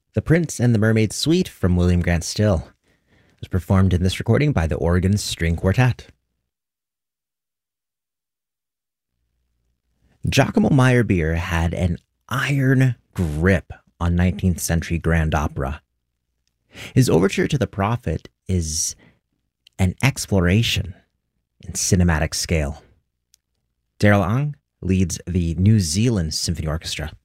The Prince and the Mermaid Suite from William Grant Still was performed in this recording by the Oregon String Quartet. Giacomo Meyerbeer had an iron grip on 19th century grand opera. His overture to The Prophet is an exploration in cinematic scale. Daryl Ang leads the New Zealand Symphony Orchestra.